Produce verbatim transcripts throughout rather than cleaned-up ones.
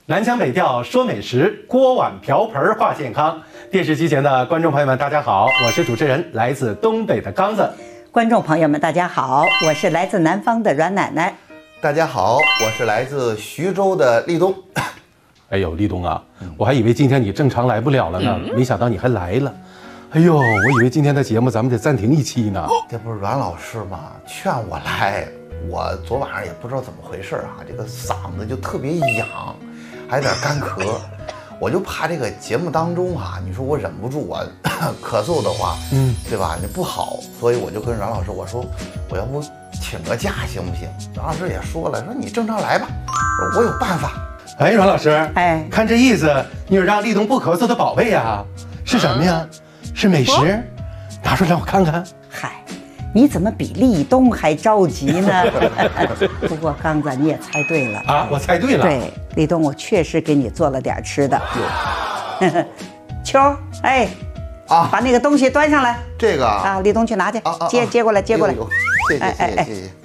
南腔北调说美食，锅碗瓢盆话健康。电视机前的观众朋友们，大家好，我是主持人来自东北的刚子。 观众朋友们，大家好，我是来自南方的阮奶奶。 大家好，我是来自徐州的立冬。 哎呦，立冬啊，我还以为今天你正常来不了了呢，没想到你还来了。哎呦，我以为今天的节目咱们得暂停一期呢。 这不是阮老师吗？劝我来，我昨晚上也不知道怎么回事啊，这个嗓子就特别痒，还有点干咳。我就怕这个节目当中啊，你说我忍不住我咳嗽的话，嗯，对吧？你不好，所以我就跟阮老师我说，我要不请个假行不行？阮老师也说了，说你正常来吧，我有办法。 哎，阮老师， 哎， 看这意思，你有让立冬不咳嗽的宝贝呀？是什么呀？是美食？拿出来我看看。 嗨，你怎么比立冬还着急呢？不过刚子你也猜对了啊，我猜对了。 对，立冬我确实给你做了点吃的。秋儿，哎，啊，把那个东西端上来。 这个啊，立冬去拿去， 啊啊、 接接过来，接过来。 谢谢谢谢谢谢。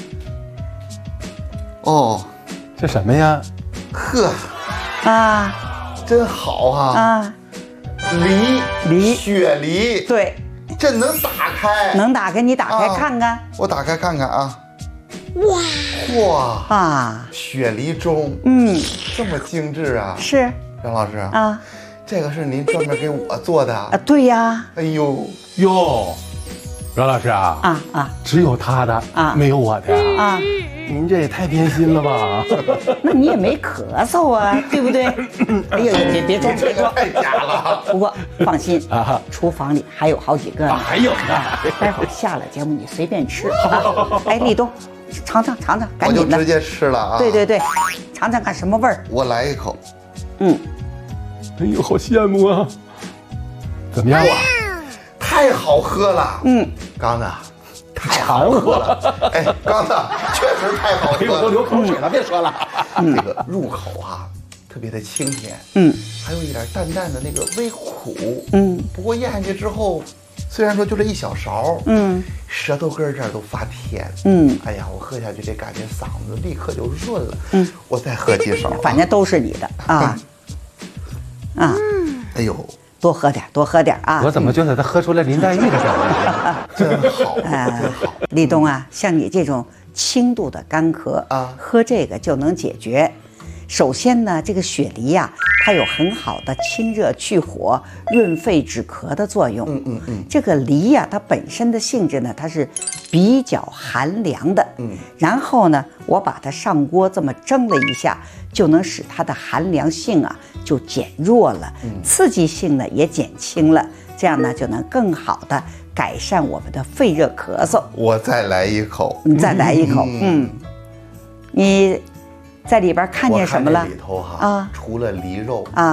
哦， 这什么呀？ 呵， 啊， 真好啊！ 啊， 梨梨雪梨， 对， 这能打开？ 能打开，你打开看看。 啊、我打开看看啊！哇哇啊！ 雪梨盅， 嗯， 这么精致啊！ 是， 张老师啊， 这个是您专门给我做的啊？对呀。 哎呦哟，阮老师啊， 啊啊， 只有他的啊， 没有我的啊。 您这也太偏心了吧？ 那你也没咳嗽啊，对不对？哎呦，别别装，别装， 太假了。 不过放心啊， 厨房里还有好几个呢， 还有呢。 待会儿下了节目你随便吃啊。哎，立冬，尝尝尝尝，赶紧的。 我就直接吃了啊。 对对对，尝尝看什么味儿。 我来一口。 嗯。 哎呦，好羡慕啊！怎么样啊？ 太好喝了。 嗯。 刚子。太好喝了，哎，刚子确实太好喝了， 我都流口水了，别说了。 这个入口啊，特别的清甜， 嗯， 还有一点淡淡的那个微苦， 嗯， 不过咽下去之后，虽然说就这一小勺，嗯，舌头根这儿都发甜，嗯，哎呀，我喝下去这感觉嗓子立刻就润了，嗯，我再喝几勺， 反正都是你的啊，啊， 哎呦。 多喝点，多喝点啊！ 我怎么觉得他喝出来林黛玉的感觉？真好，真好。 立冬啊，像你这种轻度的干咳啊，喝这个就能解决。首先呢，这个雪梨呀、啊，它有很好的清热去火、润肺止咳的作用。嗯嗯嗯。这个梨呀、啊，它本身的性质呢，它是比较寒凉的。嗯。然后呢，我把它上锅这么蒸了一下，就能使它的寒凉性啊就减弱了，嗯、刺激性呢也减轻了。这样呢，就能更好的改善我们的肺热咳嗽。 我再来一口。 你再来一口。嗯。嗯你。在里边看见什么了？ 里头哈啊，除了梨肉啊。